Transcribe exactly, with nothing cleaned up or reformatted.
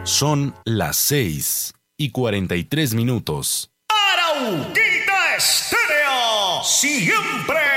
Son las seis y cuarenta y tres minutos. Arauquita Estéreo, siempre